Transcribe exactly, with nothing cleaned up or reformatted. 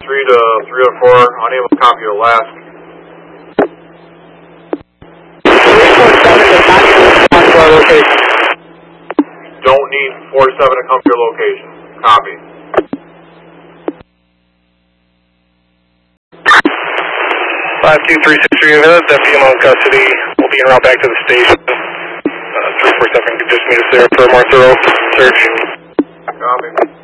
three to three oh four, unable to copy your last. Don't need four seven to come to your location. Copy. five two three six three, uh, deputy in custody. We'll be en route back to the station. Uh, three four seven could just meet us there for a more thorough search. Copy.